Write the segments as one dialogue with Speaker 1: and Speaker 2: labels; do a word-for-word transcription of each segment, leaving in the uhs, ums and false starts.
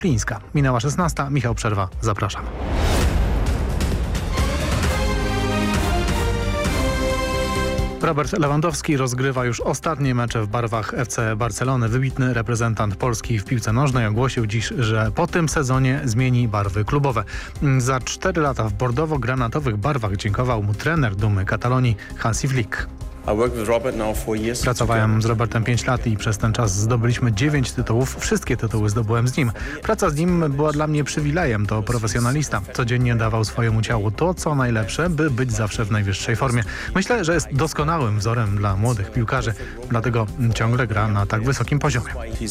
Speaker 1: Plińska. Minęła szesnasta. Michał Przerwa. Zapraszam. Robert Lewandowski rozgrywa już ostatnie mecze w barwach F C Barcelony. Wybitny reprezentant Polski w piłce nożnej ogłosił dziś, że po tym sezonie zmieni barwy klubowe. Za cztery lata w bordowo-granatowych barwach dziękował mu trener Dumy Katalonii Hansi Flick. Pracowałem z Robertem pięć lat i przez ten czas zdobyliśmy dziewięć tytułów. Wszystkie tytuły zdobyłem z nim. Praca z nim była dla mnie przywilejem. To profesjonalista. Codziennie dawał swojemu ciału to, co najlepsze, by być zawsze w najwyższej formie. Myślę, że jest doskonałym wzorem dla młodych piłkarzy. Dlatego ciągle gra na tak wysokim poziomie.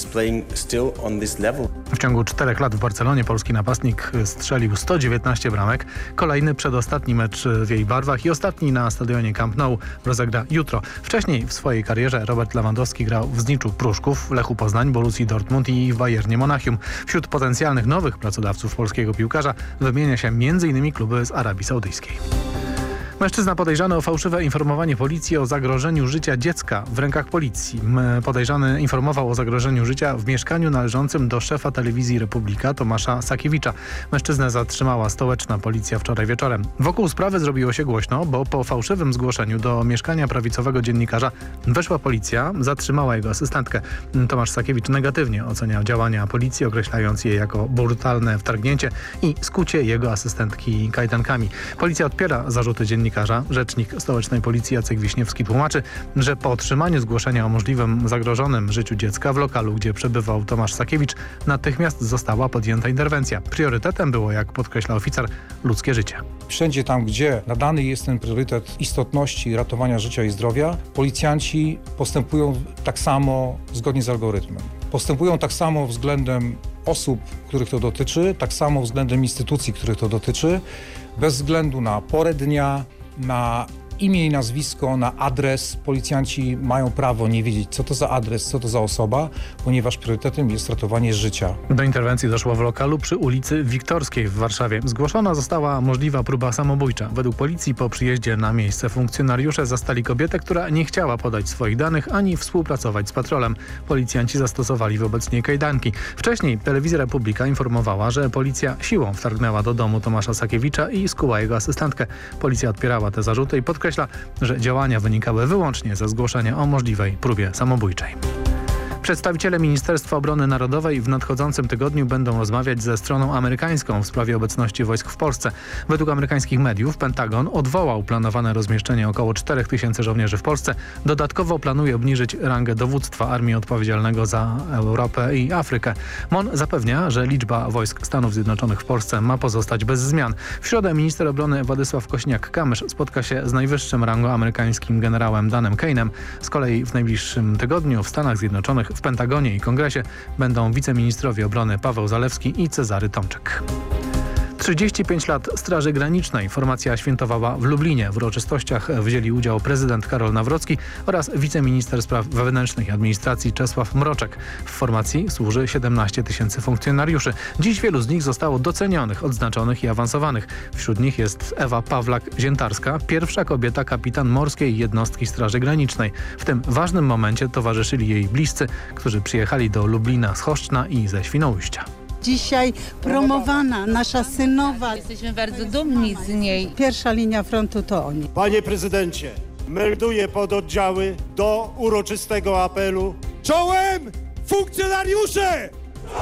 Speaker 1: W ciągu czterech lat w Barcelonie polski napastnik strzelił sto dziewiętnaście bramek. Kolejny przedostatni mecz w jej barwach i ostatni na stadionie Camp Nou rozegra jutro. Wcześniej w swojej karierze Robert Lewandowski grał w Zniczu Pruszków, Lechu Poznań, Borussii Dortmund i w Bayernie Monachium. Wśród potencjalnych nowych pracodawców polskiego piłkarza wymienia się między innymi kluby z Arabii Saudyjskiej. Mężczyzna podejrzany o fałszywe informowanie policji o zagrożeniu życia dziecka w rękach policji. Podejrzany informował o zagrożeniu życia w mieszkaniu należącym do szefa telewizji Republika Tomasza Sakiewicza. Mężczyznę zatrzymała stołeczna policja wczoraj wieczorem. Wokół sprawy zrobiło się głośno, bo po fałszywym zgłoszeniu do mieszkania prawicowego dziennikarza weszła policja, zatrzymała jego asystentkę. Tomasz Sakiewicz negatywnie oceniał działania policji, określając je jako brutalne wtargnięcie i skucie jego asystentki kajdankami. Policja odpiera zarzuty dziennikarza. Rzecznik stołecznej policji Jacek Wiśniewski tłumaczy, że po otrzymaniu zgłoszenia o możliwym zagrożonym życiu dziecka w lokalu, gdzie przebywał Tomasz Sakiewicz, natychmiast została podjęta interwencja. Priorytetem było, jak podkreśla oficer, ludzkie życie.
Speaker 2: Wszędzie tam, gdzie nadany jest ten priorytet istotności ratowania życia i zdrowia, policjanci postępują tak samo zgodnie z algorytmem. Postępują tak samo względem osób, których to dotyczy, tak samo względem instytucji, których to dotyczy, bez względu na porę dnia, na imię i nazwisko, na adres. Policjanci mają prawo nie wiedzieć, co to za adres, co to za osoba, ponieważ priorytetem jest ratowanie życia.
Speaker 1: Do interwencji doszło w lokalu przy ulicy Wiktorskiej w Warszawie. Zgłoszona została możliwa próba samobójcza. Według policji po przyjeździe na miejsce funkcjonariusze zastali kobietę, która nie chciała podać swoich danych ani współpracować z patrolem. Policjanci zastosowali wobec niej kajdanki. Wcześniej telewizja Republika informowała, że policja siłą wtargnęła do domu Tomasza Sakiewicza i skuła jego asystentkę. Policja odpierała te zarzuty i podkreśla, że działania wynikały wyłącznie ze zgłoszenia o możliwej próbie samobójczej. Przedstawiciele Ministerstwa Obrony Narodowej w nadchodzącym tygodniu będą rozmawiać ze stroną amerykańską w sprawie obecności wojsk w Polsce. Według amerykańskich mediów Pentagon odwołał planowane rozmieszczenie około czterech tysięcy żołnierzy w Polsce. Dodatkowo planuje obniżyć rangę dowództwa armii odpowiedzialnego za Europę i Afrykę. M O N zapewnia, że liczba wojsk Stanów Zjednoczonych w Polsce ma pozostać bez zmian. W środę minister obrony Władysław Kośniak-Kamysz spotka się z najwyższym rangą amerykańskim generałem Danem Kane'em. Z kolei w najbliższym tygodniu w Stanach Zjednoczonych w Pentagonie i Kongresie będą wiceministrowie obrony Paweł Zalewski i Cezary Tomczyk. trzydzieści pięć lat Straży Granicznej. Formacja świętowała w Lublinie. W uroczystościach wzięli udział prezydent Karol Nawrocki oraz wiceminister spraw wewnętrznych i administracji Czesław Mroczek. W formacji służy siedemnaście tysięcy funkcjonariuszy. Dziś wielu z nich zostało docenionych, odznaczonych i awansowanych. Wśród nich jest Ewa Pawlak-Ziętarska, pierwsza kobieta kapitan morskiej jednostki Straży Granicznej. W tym ważnym momencie towarzyszyli jej bliscy, którzy przyjechali do Lublina z Choszczna i ze Świnoujścia.
Speaker 3: Dzisiaj promowana nasza synowa.
Speaker 4: Jesteśmy bardzo dumni z niej.
Speaker 3: Pierwsza linia frontu to oni.
Speaker 5: Panie prezydencie, melduję pododdziały do uroczystego apelu. Czołem funkcjonariusze!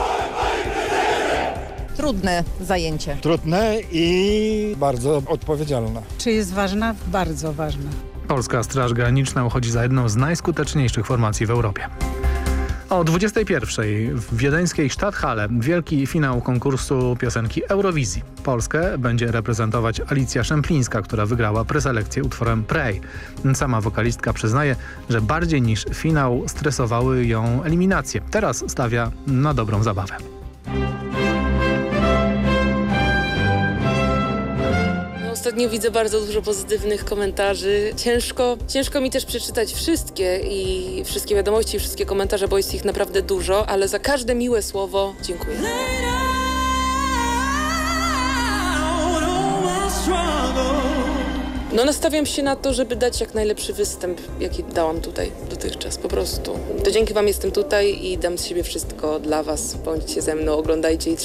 Speaker 4: Trudne zajęcie.
Speaker 2: Trudne i bardzo odpowiedzialne.
Speaker 3: Czy jest ważna? Bardzo ważna.
Speaker 1: Polska Straż Graniczna uchodzi za jedną z najskuteczniejszych formacji w Europie. O dwudziestej pierwszej w wiedeńskiej Stadthalle wielki finał konkursu piosenki Eurowizji. Polskę będzie reprezentować Alicja Szemplińska, która wygrała preselekcję utworem Pray. Sama wokalistka przyznaje, że bardziej niż finał stresowały ją eliminacje. Teraz stawia na dobrą zabawę.
Speaker 6: Ostatnio widzę bardzo dużo pozytywnych komentarzy. Ciężko, ciężko mi też przeczytać wszystkie i wszystkie wiadomości, i wszystkie komentarze, bo jest ich naprawdę dużo, ale za każde miłe słowo dziękuję. No nastawiam się na to, żeby dać jak najlepszy występ, jaki dałam tutaj dotychczas, po prostu. To dzięki wam jestem tutaj i dam z siebie wszystko dla was. Bądźcie ze mną, oglądajcie i trzymajcie.